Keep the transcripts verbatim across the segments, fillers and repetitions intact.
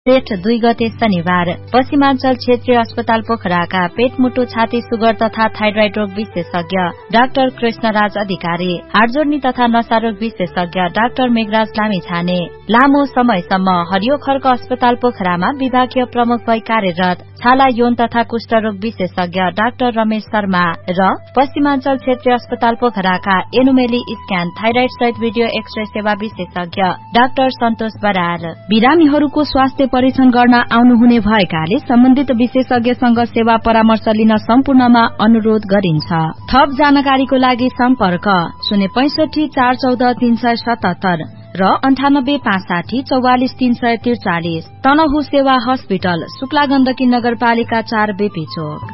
जेठ दुई गते शनिबार पश्चिमाञ्चल क्षेत्रीय अस्पताल पोखराका पेटमुटु छाती सुगर तथा थाइरोइड रोग विशेषज्ञ डाक्टर कृष्णराज अधिकारी, हाडजोड्नी तथा नसारोग विशेषज्ञ डाक्टर मेघराज लामिछाने लामो समयसम्म हरियो खर्क अस्पताल पोखरामा विभागीय प्रमुख भई कार्यरत छाला यौन तथा कुष्ठरोग विशेषज्ञ डाक्टर रमेश शर्मा र पश्चिमाञ्चल क्षेत्रीय अस्पताल पोखराका एनुमेली स्क्यान थाइरोइड सहित भिडियो एक्सरे सेवा विशेषज्ञ डाक्टर सन्तोष बराल बिरामीहरूको स्वास्थ्य परीक्षण गर्न आउनुहुने भएकाले सम्बन्धित विशेषज्ञसँग सेवा परामर्श लिन सम्पूर्णमा अनुरोध गरिन्छ। थप जानकारीको लागि सम्पर्क शून्य पैंसठी चार चौध तीन सय सतहत्तर र अन्ठानब्बे पाँच साठी चौवालिस तीन सय त्रिचालिस। तनहु सेवा हस्पिटल, शुक्ला गण्डकी नगरपालिका चार, बेपी चोक।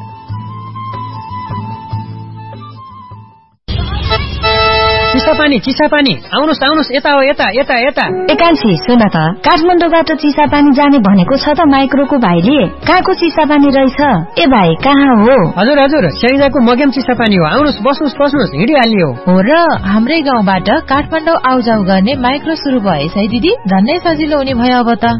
चिसापानी चिसापानी आउनुस् आउनुस्, यता हो यता यता यता। एकान्छी सुन त, काठमाडौँबाट चिसापानी जाने भनेको छ त माइक्रोको भाइले। कहाँको चिसापानी रहेछ? ए भाइ कहाँ हो? हजुर हजुर, स्याङ्जाको मगेम चिसापानी हो। आउनुस्, बस्नुस् बस्नुस्, हिँडिहाल्ने हो। हो र, हाम्रै गाउँबाट काठमाडौँ आउजाउ गर्ने माइक्रो सुरु भएछ है दिदी। झन्नै सजिलो हुने भयो अब त।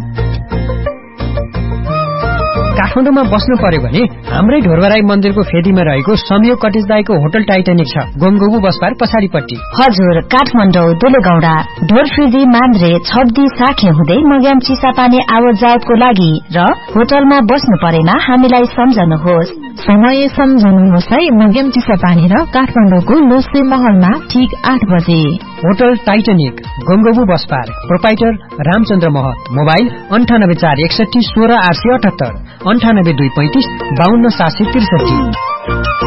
काठमाडौँमा बस्नु पर्यो भने हाम्रै ढोरबराई मन्दिरको फेदीमा रहेको संयोग कटेज दाईको होटल टाइटानिक छ, गोमगोबु बसपार पछाडिपट्टि। हजुर, काठमाडौँ दुलेगौडा ढोरफ्रिजी मान्द्रे छब्दी साखे हुँदै मग्याम चिसापानी आवत जावतको लागि र होटलमा बस्नु परेमा हामीलाई सम्झनुहोस्। समय सम्झनुहोस् है। मग्याम चिसापानी र काठमाडौँको लोसे महलमा ठीक आठ बजे। होटल टाइटानिक, गोमगोबु बसपार, प्रोपाइटर रामचन्द्र महत। मोबाइल अन्ठानब्बे चार एकसठी सोह्र आठ सय अठहत्तर, अन्ठानब्बे दुई पैंतिस बाहन्न सात सय त्रिसठी।